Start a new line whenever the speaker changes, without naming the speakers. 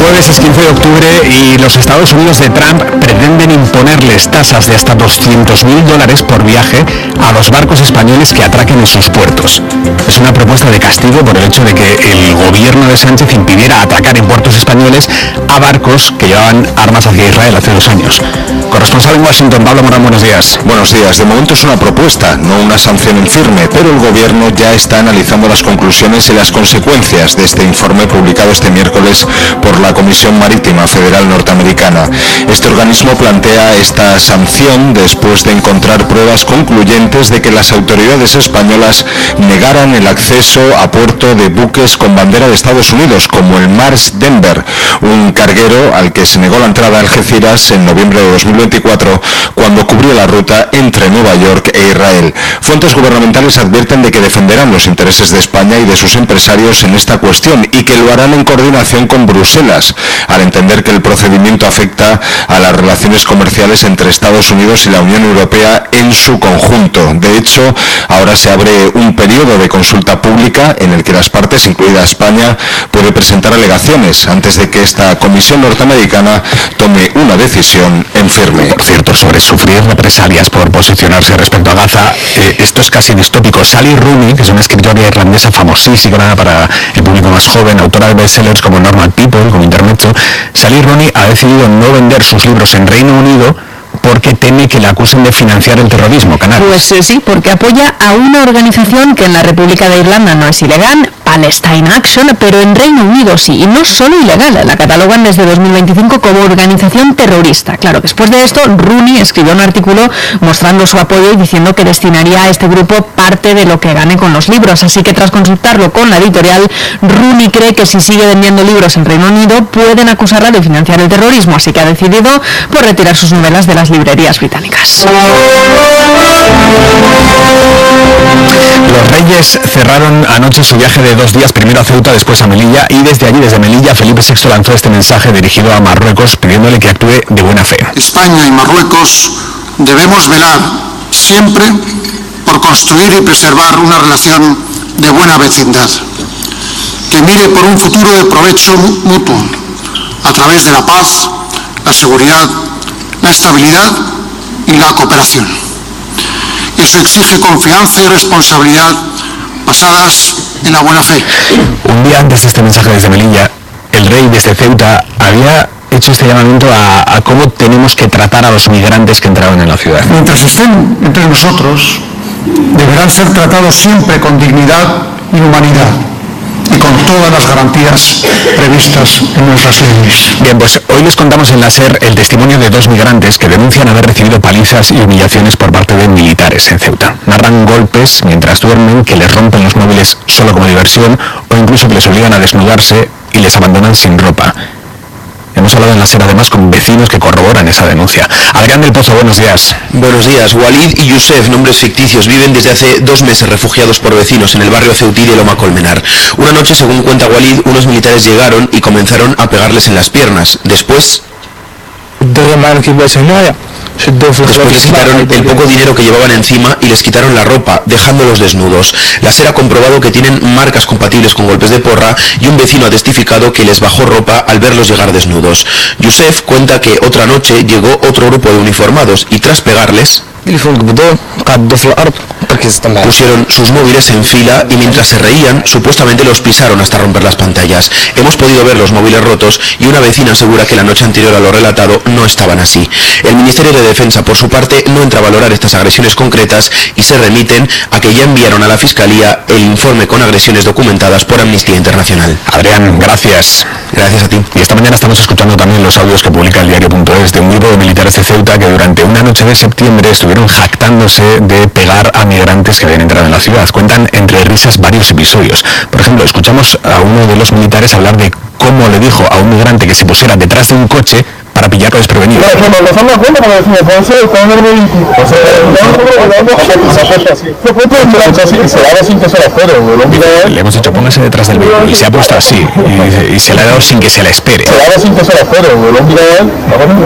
jueves es 15 de octubre y los Estados Unidos de Trump pretenden imponerles tasas de hasta $200.000 por viaje a los barcos españoles que atraquen en sus puertos. Es una propuesta de castigo por el hecho de que el gobierno de Sánchez impidiera atracar en puertos españoles a barcos que llevaban armas hacia Israel hace 2 años. Corresponsal en Washington, Pablo Morán, buenos días.
Buenos días. De momento es una propuesta, no una sanción en firme, pero el gobierno ya está analizando las conclusiones y las consecuencias de este informe publicado este miércoles por la Comisión Marítima Federal Norteamericana. Este organismo plantea esta sanción después de encontrar pruebas concluyentes de que las autoridades españolas negaran el acceso a puerto de buques con bandera de Estados Unidos, como el Mars Denver, un carguero al que se negó la entrada a Algeciras en noviembre de 2024, cuando cubrió la ruta entre Nueva York e Israel. Fuentes gubernamentales advierten de que defenderán los intereses de España y de sus empresarios en esta cuestión y que lo harán en coordinación con Bruselas, al entender que el procedimiento afecta a las relaciones comerciales entre Estados Unidos y la Unión Europea en su conjunto. De hecho, ahora se abre un periodo de consulta pública en el que las partes, incluida España, puede presentar alegaciones antes de que esta Comisión norteamericana tome una decisión en firme.
Por cierto, sobre sufrir represalias por posicionarse respecto a Gaza, esto es casi distópico. Sally Rooney, que es una escritora irlandesa famosísima para el público más joven, autora de bestsellers como Normal People, como Intermezzo, Sally Rooney ha decidido no vender sus libros en Reino Unido porque teme que la acusen de financiar el terrorismo, Canal.
Pues sí, porque apoya a una organización que en la República de Irlanda no es ilegal, Palestine Action, pero en Reino Unido sí, y no solo ilegal, la catalogan desde 2025 como organización terrorista. Claro, después de esto, Rooney escribió un artículo mostrando su apoyo y diciendo que destinaría a este grupo parte de lo que gane con los libros, así que tras consultarlo con la editorial, Rooney cree que si sigue vendiendo libros en Reino Unido pueden acusarla de financiar el terrorismo, así que ha decidido por retirar sus novelas de las librerías británicas.
Los Reyes cerraron anoche su viaje de 2 días, primero a Ceuta, después a Melilla, y desde allí, desde Melilla, Felipe VI lanzó este mensaje dirigido a Marruecos pidiéndole que actúe de buena fe.
España y Marruecos debemos velar siempre por construir y preservar una relación de buena vecindad, que mire por un futuro de provecho mutuo, a través de la paz, la seguridad, la estabilidad y la cooperación. Eso exige confianza y responsabilidad basadas en la buena fe.
Un día antes de este mensaje desde Melilla, el rey desde Ceuta había hecho este llamamiento a cómo tenemos que tratar a los migrantes que entraban en la ciudad.
Mientras estén entre nosotros, deberán ser tratados siempre con dignidad y humanidad, y con todas las garantías previstas en nuestras leyes.
Bien, pues hoy les contamos en la SER el testimonio de 2 migrantes que denuncian haber recibido palizas y humillaciones por parte de militares en Ceuta. Narran golpes mientras duermen, que les rompen los móviles solo como diversión o incluso que les obligan a desnudarse y les abandonan sin ropa. Hemos hablado en la SER además con vecinos que corroboran esa denuncia. Adrián del Pozo, buenos días.
Buenos días. Walid y Youssef, nombres ficticios, viven desde hace 2 meses refugiados por vecinos en el barrio ceutí de Loma Colmenar. Una noche, según cuenta Walid, unos militares llegaron y comenzaron a pegarles en las piernas. Después les quitaron el poco dinero que llevaban encima y les quitaron la ropa, dejándolos desnudos. La SER ha comprobado que tienen marcas compatibles con golpes de porra y un vecino ha testificado que les bajó ropa al verlos llegar desnudos. Youssef cuenta que otra noche llegó otro grupo de uniformados y tras pegarles pusieron sus móviles en fila y mientras se reían, supuestamente los pisaron hasta romper las pantallas. Hemos podido ver los móviles rotos y una vecina asegura que la noche anterior a lo relatado no estaban así. El Ministerio de Defensa, por su parte, no entra a valorar estas agresiones concretas y se remiten a que ya enviaron a la Fiscalía el informe con agresiones documentadas por Amnistía Internacional.
Adrián, gracias.
Gracias a ti.
Y esta mañana estamos escuchando también los audios que publica el diario.es de un grupo de militares de Ceuta que durante una noche de septiembre estuvieron jactándose de pegar a migrantes que habían entrado en la ciudad. Cuentan entre risas varios episodios. Por ejemplo, escuchamos a uno de los militares hablar de cómo le dijo a un migrante que se pusiera detrás de un coche para pillarlo desprevenido. Le hemos dicho póngase detrás del vehículo y se ha puesto así y se le ha dado sin que se la espere.